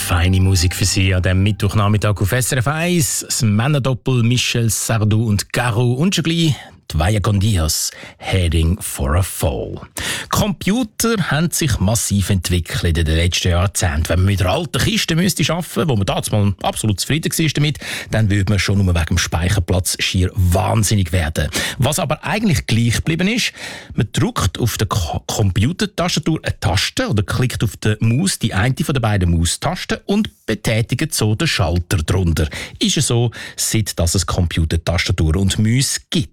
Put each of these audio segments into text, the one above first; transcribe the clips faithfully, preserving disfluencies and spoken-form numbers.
Feine Musik für Sie an diesem Mittwochnachmittag auf S R F eins. Das Männerdoppel Michel Sardou und Garou und schon gleich die Vaya con Dios, Heading for a Fall. Computer haben sich massiv entwickelt in den letzten Jahrzehnten. Wenn man mit einer alten Kiste müsste arbeiten, wo man damals mal absolut zufrieden war damit, dann würde man schon nur wegen dem Speicherplatz schier wahnsinnig werden. Was aber eigentlich gleich geblieben ist, man drückt auf der Ko- Computertastatur eine Taste oder klickt auf der Maus die eine von den beiden Maustasten und betätigt so den Schalter drunter. Ist es so, seit dass es Computertastatur und Maus gibt.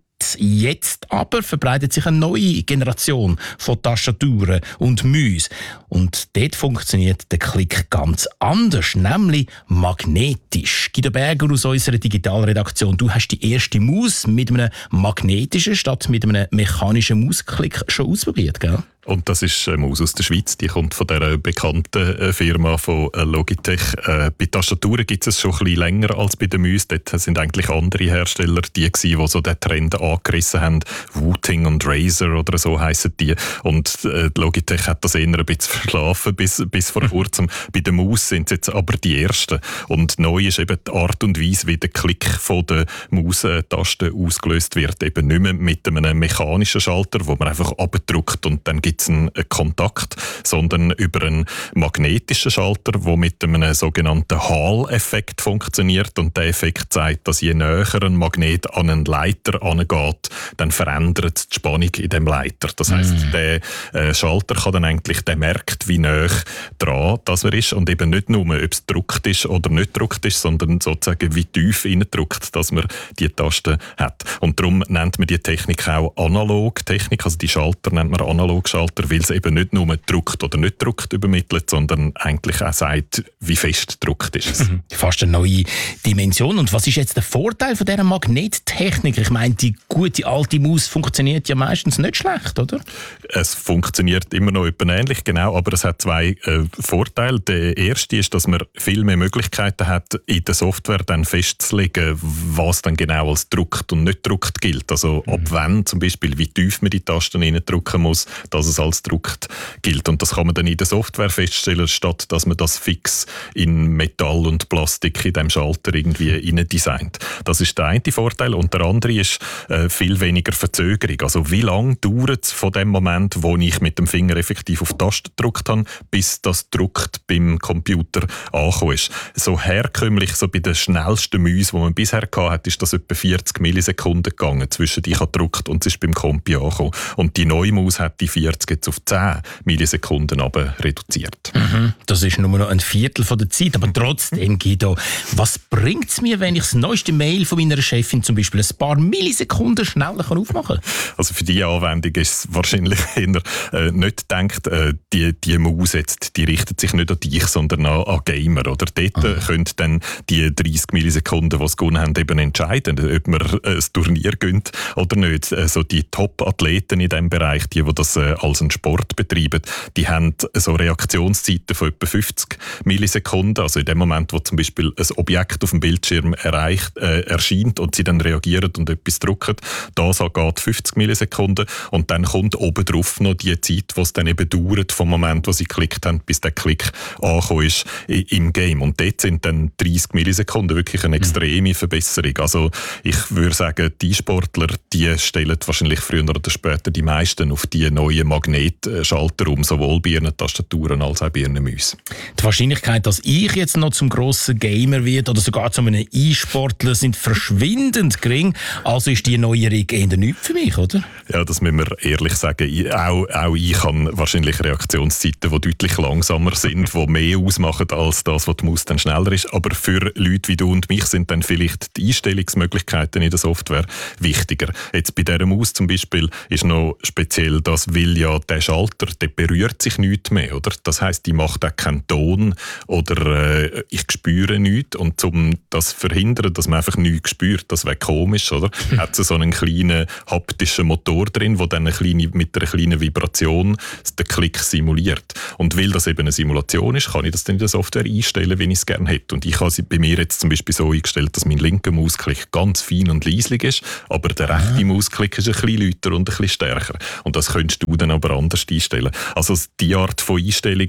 Jetzt aber verbreitet sich eine neue Generation von Tastaturen und Mäusen. Und dort funktioniert der Klick ganz anders, nämlich magnetisch. Guido Berger aus unserer Digitalredaktion, du hast die erste Maus mit einem magnetischen statt mit einem mechanischen Mausklick schon ausprobiert, gell? Und das ist eine Maus aus der Schweiz, die kommt von dieser bekannten Firma von Logitech. Äh, bei Tastaturen gibt es schon ein bisschen länger als bei den Mäusen. Dort sind eigentlich andere Hersteller die gewesen, die so den Trend angerissen haben. Wooting und Razer oder so heissen die. Und äh, Logitech hat das eher ein bisschen verschlafen bis, bis vor kurzem. Bei der Maus sind es jetzt aber die ersten. Und neu ist eben die Art und Weise, wie der Klick von der Maustaste ausgelöst wird. Eben nicht mehr mit einem mechanischen Schalter, wo man einfach abdrückt und dann gibt es einen Kontakt, sondern über einen magnetischen Schalter, der mit einem sogenannten Hall-Effekt funktioniert. Und der Effekt zeigt, dass je näher ein Magnet an einen Leiter angeht, dann verändert die Spannung in dem Leiter. Das heisst, mm. der äh, Schalter kann dann eigentlich, der merkt, wie näher dran das er ist und eben nicht nur, ob es gedruckt ist oder nicht gedruckt ist, sondern sozusagen wie tief reindrückt, dass man die Taste hat. Und darum nennt man die Technik auch Analog-Technik, also die Schalter nennt man Analog-Schalter, weil es eben nicht nur druckt oder nicht druckt übermittelt, sondern eigentlich auch sagt, wie fest druckt ist es. Mhm. Fast eine neue Dimension. Und was ist jetzt der Vorteil von dieser Magnettechnik? Ich meine, die gute alte Maus funktioniert ja meistens nicht schlecht, oder? Es funktioniert immer noch etwa ähnlich, genau, aber es hat zwei äh, Vorteile. Der erste ist, dass man viel mehr Möglichkeiten hat, in der Software dann festzulegen, was dann genau als druckt und nicht druckt gilt. Also mhm. ab wann zum Beispiel, wie tief man die Tasten reindrücken muss, dass es als druckt gilt. Und das kann man dann in der Software feststellen, statt dass man das fix in Metall und Plastik in dem Schalter irgendwie rein designt. Das ist der eine Vorteil. Und der andere ist äh, viel weniger Verzögerung. Also wie lange dauert es von dem Moment, wo ich mit dem Finger effektiv auf die Taste gedrückt habe, bis das druckt beim Computer angekommen ist. So herkömmlich, so bei den schnellsten Mäusen, die man bisher hatte, ist das etwa vierzig Millisekunden gegangen, zwischen ich habe gedrückt und es ist beim Compi angekommen. Und die neue Maus hat die vierzig jetzt auf zehn Millisekunden aber reduziert. Mhm, das ist nur noch ein Viertel von der Zeit, aber trotzdem, Guido, was bringt es mir, wenn ich das neueste Mail von meiner Chefin zum Beispiel ein paar Millisekunden schneller aufmachen kann? Also für diese Anwendung ist es wahrscheinlich eher äh, nicht gedacht, äh, die, die Maus jetzt, die richtet sich nicht an dich, sondern an, an Gamer. Oder? Dort äh, können dann die dreißig Millisekunden, die sie gewonnen haben, eben entscheiden, ob man äh, das Turnier gönnt oder nicht. Also die Top-Athleten in diesem Bereich, die, die das äh, als einen Sport betreiben, die haben so Reaktionszeiten von etwa fünfzig Millisekunden. Also in dem Moment, wo zum Beispiel ein Objekt auf dem Bildschirm erreicht, äh, erscheint und sie dann reagieren und etwas drücken, das geht fünfzig Millisekunden und dann kommt obendrauf noch die Zeit, die es dann eben dauert vom Moment, wo sie geklickt haben, bis der Klick angekommen ist im Game. Und dort sind dann dreißig Millisekunden wirklich eine extreme Verbesserung. Also ich würde sagen, die Sportler, die stellen wahrscheinlich früher oder später die meisten auf die neuen Magnetschalter um, sowohl bei ihren Tastaturen als auch bei ihren Mäusen. Die Wahrscheinlichkeit, dass ich jetzt noch zum grossen Gamer werde oder sogar zu einem E-Sportler, sind verschwindend gering. Also ist die Neuerung eher nichts für mich, oder? Ja, das müssen wir ehrlich sagen. Ich, auch, auch ich habe wahrscheinlich Reaktionszeiten, die deutlich langsamer sind, die mehr ausmachen als das, was die Maus dann schneller ist. Aber für Leute wie du und mich sind dann vielleicht die Einstellungsmöglichkeiten in der Software wichtiger. Jetzt bei dieser Maus zum Beispiel ist noch speziell das, weil ja der Schalter, der berührt sich nicht mehr, oder? Das heisst, die macht auch keinen Ton oder äh, ich spüre nichts. Und um das zu verhindern, dass man einfach nichts spürt, das wäre komisch, oder? Hat sie so einen kleinen haptischen Motor drin, der dann eine kleine, mit einer kleinen Vibration den Klick simuliert. Und weil das eben eine Simulation ist, kann ich das dann in der Software einstellen, wie ich es gerne hätte. Und ich habe sie bei mir jetzt zum Beispiel so eingestellt, dass mein linker Mausklick ganz fein und leislich ist, aber der rechte Mausklick ist ein bisschen lauter und ein bisschen stärker. Und das könntest du dann aber anders einstellen. Also die Art von Einstellungen,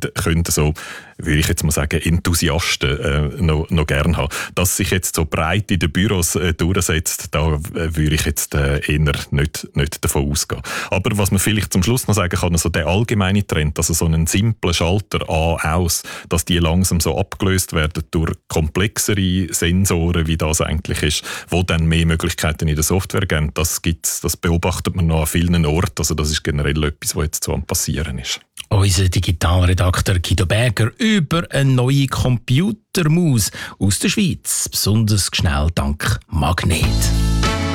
können so, würde ich jetzt mal sagen, Enthusiasten äh, noch, noch gerne haben. Dass sich jetzt so breit in den Büros äh, durchsetzt, da äh, würde ich jetzt äh, eher nicht, nicht davon ausgehen. Aber was man vielleicht zum Schluss noch sagen kann, also der allgemeine Trend, also so einen simplen Schalter an, aus, dass die langsam so abgelöst werden durch komplexere Sensoren, wie das eigentlich ist, wo dann mehr Möglichkeiten in der Software geben, das gibt's, das beobachtet man noch an vielen Orten. Also das ist generell etwas, was jetzt so am passieren ist. Unser Digitalredakteur Guido Berger über eine neue Computermaus aus der Schweiz, besonders schnell dank Magnet.